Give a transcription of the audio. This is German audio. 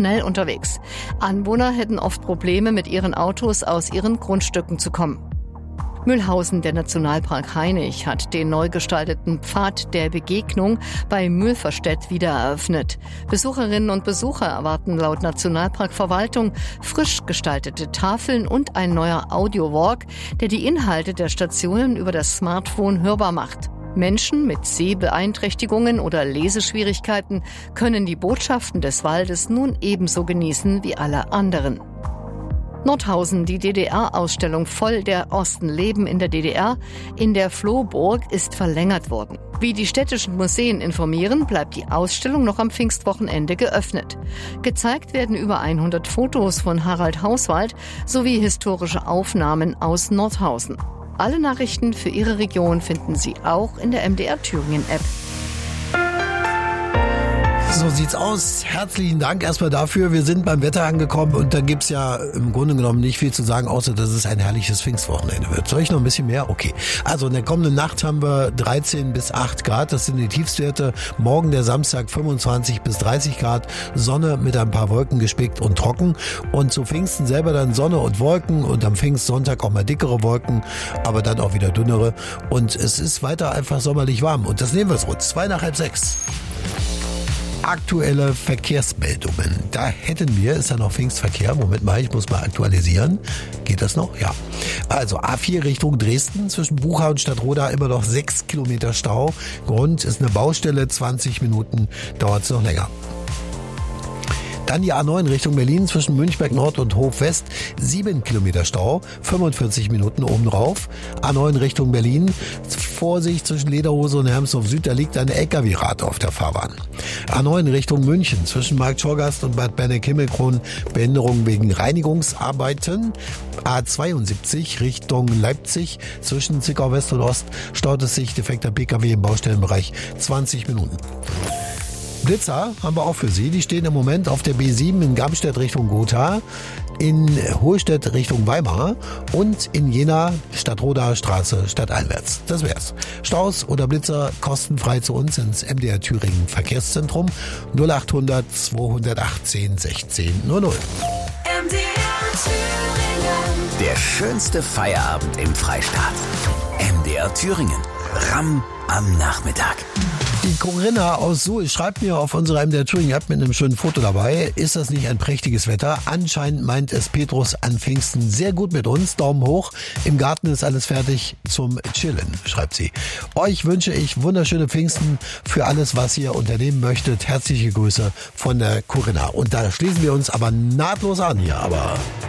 schnell unterwegs. Anwohner hätten oft Probleme, mit ihren Autos aus ihren Grundstücken zu kommen. Mühlhausen, der Nationalpark Hainich, hat den neu gestalteten Pfad der Begegnung bei Mühlverstedt wieder eröffnet. Besucherinnen und Besucher erwarten laut Nationalparkverwaltung frisch gestaltete Tafeln und ein neuer Audio-Walk, der die Inhalte der Stationen über das Smartphone hörbar macht. Menschen mit Sehbeeinträchtigungen oder Leseschwierigkeiten können die Botschaften des Waldes nun ebenso genießen wie alle anderen. Nordhausen, die DDR-Ausstellung Voll der Osten Leben in der DDR in der Flohburg ist verlängert worden. Wie die städtischen Museen informieren, bleibt die Ausstellung noch am Pfingstwochenende geöffnet. Gezeigt werden über 100 Fotos von Harald Hauswald sowie historische Aufnahmen aus Nordhausen. Alle Nachrichten für Ihre Region finden Sie auch in der MDR Thüringen App. So sieht's aus. Herzlichen Dank erstmal dafür. Wir sind beim Wetter angekommen und da gibt's ja im Grunde genommen nicht viel zu sagen, außer dass es ein herrliches Pfingstwochenende wird. Soll ich noch ein bisschen mehr? Okay. Also in der kommenden Nacht haben wir 13 bis 8 Grad. Das sind die Tiefstwerte. Morgen der Samstag 25 bis 30 Grad. Sonne mit ein paar Wolken gespickt und trocken. Und zu Pfingsten selber dann Sonne und Wolken und am Pfingstsonntag auch mal dickere Wolken, aber dann auch wieder dünnere. Und es ist weiter einfach sommerlich warm. Und das nehmen wir so. 5:45. Aktuelle Verkehrsmeldungen. Da hätten wir, ist ja noch Pfingstverkehr. Moment mal, ich muss mal aktualisieren. Geht das noch? Ja. Also A4 Richtung Dresden, zwischen Bucha und Stadtroda immer noch 6 Kilometer Stau. Grund ist eine Baustelle, 20 Minuten dauert es noch länger. Dann die A9 Richtung Berlin zwischen Münchberg Nord und Hof West, 7 Kilometer Stau, 45 Minuten obendrauf. A9 Richtung Berlin, Vorsicht zwischen Lederhose und Hermsdorf Süd, da liegt eine LKW-Rad auf der Fahrbahn. A9 Richtung München zwischen Markt Schorgast und Bad Berneck-Himmelkron, Behinderung wegen Reinigungsarbeiten. A72 Richtung Leipzig zwischen Zwickau West und Ost, staut es sich, defekter PKW im Baustellenbereich, 20 Minuten. Blitzer haben wir auch für Sie. Die stehen im Moment auf der B7 in Gamstedt Richtung Gotha, in Hohlstedt Richtung Weimar und in Jena Stadtroda Straße stadteinwärts. Das wär's. Staus oder Blitzer kostenfrei zu uns ins MDR Thüringen Verkehrszentrum 0800 218 16 00. MDR Thüringen. Der schönste Feierabend im Freistaat. MDR Thüringen. Ramm am Nachmittag. Die Corinna aus Suhl schreibt mir auf unserer MDR Thüringen App mit einem schönen Foto dabei. Ist das nicht ein prächtiges Wetter? Anscheinend meint es Petrus an Pfingsten sehr gut mit uns. Daumen hoch. Im Garten ist alles fertig zum Chillen, schreibt sie. Euch wünsche ich wunderschöne Pfingsten für alles, was ihr unternehmen möchtet. Herzliche Grüße von der Corinna. Und da schließen wir uns aber nahtlos an hier. Aber